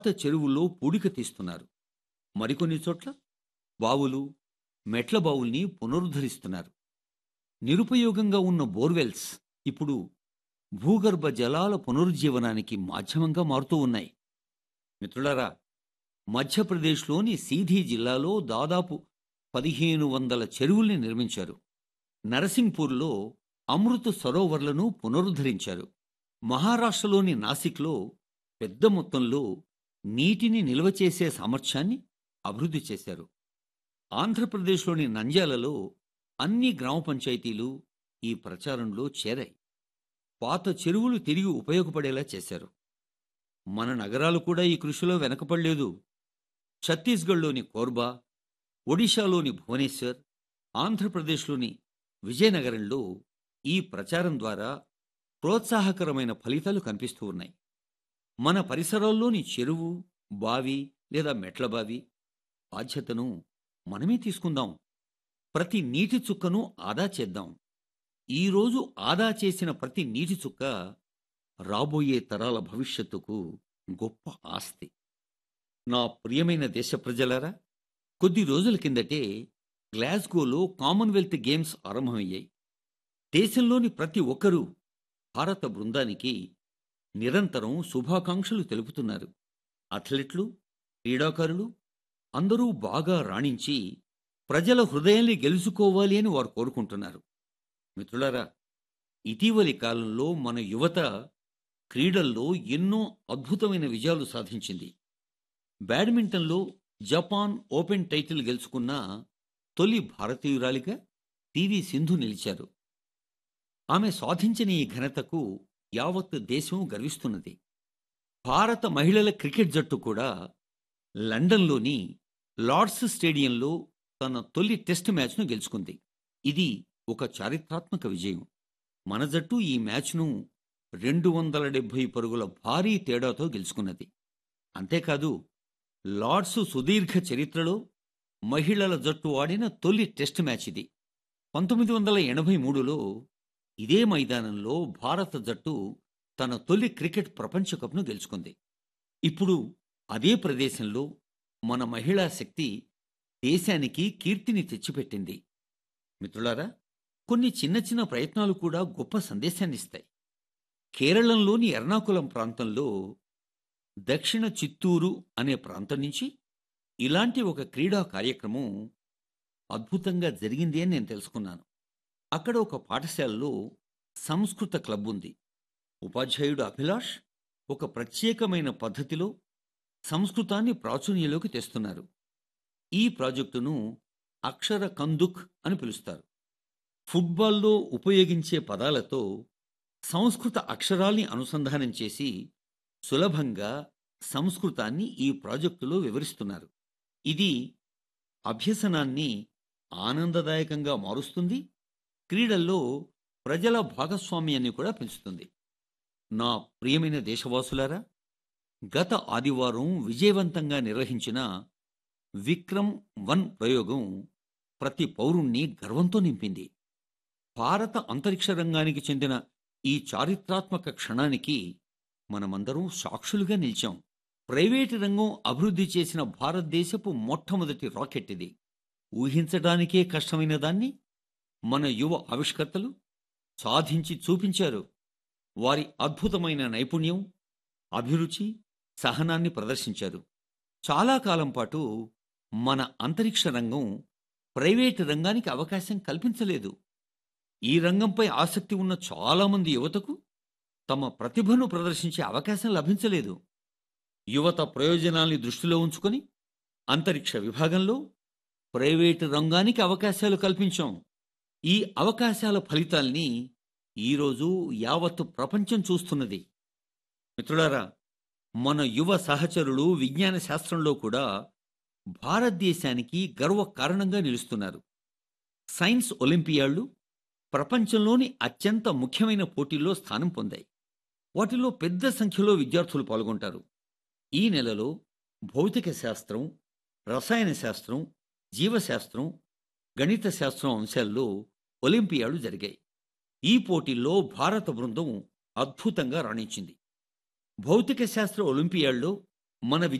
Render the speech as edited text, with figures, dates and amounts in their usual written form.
చెరువుల్లో పూడిక తీస్తున్నారు. మరికొన్ని చోట్ల బావులు, మెట్ల బావుల్ని పునరుద్ధరిస్తున్నారు. నిరుపయోగంగా ఉన్న బోర్వెల్స్ ఇప్పుడు భూగర్భ జలాల పునరుజ్జీవనానికి మాధ్యమంగా మారుతూ ఉన్నాయి. మిత్రులారా, మధ్యప్రదేశ్లోని సీధీ జిల్లాలో దాదాపు 1500 చెరువుల్ని నిర్మించారు. నరసింగ్పూర్లో అమృత సరోవర్లను పునరుద్ధరించారు. మహారాష్ట్రలోని నాసిక్లో పెద్ద మొత్తంలో నీటిని నిల్వ చేసే సామర్థ్యాన్ని అభివృద్ధి చేశారు. ఆంధ్రప్రదేశ్లోని నంద్యాలలో అన్ని గ్రామ పంచాయతీలు ఈ ప్రచారంలో చేరాయి. పాత చెరువులు తిరిగి ఉపయోగపడేలా చేశారు. మన నగరాలు కూడా ఈ కృషిలో వెనకపడలేదు. ఛత్తీస్గఢ్లోని కోర్బా, ఒడిశాలోని భువనేశ్వర్, ఆంధ్రప్రదేశ్లోని విజయనగరంలో ఈ ప్రచారం ద్వారా ప్రోత్సాహకరమైన ఫలితాలు కనిపిస్తూ ఉన్నాయి. మన పరిసరాల్లోని చెరువు, బావి లేదా మెట్ల బావి బాధ్యతను మనమే తీసుకుందాం. ప్రతి నీటి చుక్కను ఆదా చేద్దాం. ఈరోజు ఆదా చేసిన ప్రతి నీటి చుక్క రాబోయే తరాల భవిష్యత్తుకు గొప్ప ఆస్తి. నా ప్రియమైన దేశ ప్రజలారా, కొద్ది రోజుల కిందటే గ్లాస్గోలో కామన్వెల్త్ గేమ్స్ ఆరంభమయ్యాయి. దేశంలోని ప్రతి ఒక్కరూ భారత బృందానికి నిరంతరం శుభాకాంక్షలు తెలుపుతున్నారు. అథ్లెట్లు, క్రీడాకారులు అందరూ బాగా రాణించి ప్రజల హృదయాల్ని గెలుచుకోవాలి అని వారు కోరుకుంటున్నారు. మిత్రులారా, ఇటీవలి కాలంలో మన యువత క్రీడల్లో ఎన్నో అద్భుతమైన విజయాలు సాధించింది. బ్యాడ్మింటన్లో జపాన్ ఓపెన్ టైటిల్ గెలుచుకున్న తొలి భారతీయురాలిగా పివి సింధు నిలిచారు. ఆమె సాధించిన ఈ ఘనతకు యావత్ దేశం గర్విస్తున్నది. భారత మహిళల క్రికెట్ జట్టు కూడా లండన్లోని లార్డ్స్ స్టేడియంలో తన తొలి టెస్ట్ మ్యాచ్ను గెలుచుకుంది. ఇది ఒక చారిత్రాత్మక విజయం. మన జట్టు ఈ మ్యాచ్ను 270 పరుగుల భారీ తేడాతో గెలుచుకున్నది. అంతేకాదు, లార్డ్స్ సుదీర్ఘ చరిత్రలో మహిళల జట్టు ఆడిన తొలి టెస్ట్ మ్యాచ్ ఇది. 1983లో ఇదే మైదానంలో భారత జట్టు తన తొలి క్రికెట్ ప్రపంచ కప్ను గెలుచుకుంది. ఇప్పుడు అదే ప్రదేశంలో మన మహిళా శక్తి దేశానికి కీర్తిని తెచ్చిపెట్టింది. మిత్రులారా, కొన్ని చిన్న చిన్న ప్రయత్నాలు కూడా గొప్ప సందేశాన్నిస్తాయి. కేరళంలోని ఎర్నాకులం ప్రాంతంలో దక్షిణ చిత్తూరు అనే ప్రాంతం నుంచి ఇలాంటి ఒక క్రీడా కార్యక్రమం అద్భుతంగా జరిగింది అని నేను తెలుసుకున్నాను. అక్కడ ఒక పాఠశాలలో సంస్కృత క్లబ్ ఉంది. ఉపాధ్యాయుడు అభిలాష్ ఒక ప్రత్యేకమైన పద్ధతిలో సంస్కృతాన్ని ప్రాచుర్యంలోకి తెస్తున్నారు. ఈ ప్రాజెక్టును అక్షర కందుక్ అని పిలుస్తారు. ఫుట్బాల్లో ఉపయోగించే పదాలతో సంస్కృత అక్షరాల్ని అనుసంధానం చేసి సులభంగా సంస్కృతాన్ని ఈ ప్రాజెక్టులో వివరిస్తున్నారు. ఇది అభ్యసనాన్ని ఆనందదాయకంగా మారుస్తుంది, క్రీడల్లో ప్రజల భాగస్వామ్యాన్ని కూడా పెంచుతుంది. నా ప్రియమైన దేశవాసులారా, గత ఆదివారం విజయవంతంగా నిర్వహించిన విక్రమ్-1 ప్రయోగం ప్రతి పౌరుణ్ణి గర్వంతో నింపింది. భారత అంతరిక్ష రంగానికి చెందిన ఈ చారిత్రాత్మక క్షణానికి మనమందరం సాక్షులుగా నిలిచాం. ప్రైవేటు రంగం అభివృద్ధి చేసిన భారతదేశపు మొట్టమొదటి రాకెట్ ఇది. ఊహించడానికే కష్టమైన దాన్ని మన యువ ఆవిష్కర్తలు సాధించి చూపించారు. వారి అద్భుతమైన నైపుణ్యం, అభిరుచి, సహనాన్ని ప్రదర్శించారు. చాలా కాలం పాటు మన అంతరిక్ష రంగం ప్రైవేటు రంగానికి అవకాశం కల్పించలేదు. ఈ రంగంపై ఆసక్తి ఉన్న చాలామంది యువతకు తమ ప్రతిభను ప్రదర్శించే అవకాశం లభించలేదు. యువత ప్రయోజనాల్ని దృష్టిలో ఉంచుకొని అంతరిక్ష విభాగంలో ప్రైవేటు రంగానికి అవకాశాలు కల్పించాం. ఈ అవకాశాల ఫలితాల్ని ఈరోజు యావత్తు ప్రపంచం చూస్తున్నది. మిత్రులారా, మన యువ సహచరులు విజ్ఞాన శాస్త్రంలో కూడా భారతదేశానికి గర్వకారణంగా నిలుస్తున్నారు. సైన్స్ ఒలింపియాడ్లు ప్రపంచంలోని అత్యంత ముఖ్యమైన పోటీల్లో స్థానం పొందాయి. వాటిలో పెద్ద సంఖ్యలో విద్యార్థులు పాల్గొంటారు. ఈ నెలలో భౌతిక శాస్త్రం, రసాయన శాస్త్రం, జీవశాస్త్రం, గణిత శాస్త్రం అంశాల్లో ఒలింపియాడ్లు జరిగాయి. ఈ పోటీల్లో భారత బృందం అద్భుతంగా రాణించింది. భౌతిక శాస్త్ర ఒలింపియాడ్లో మన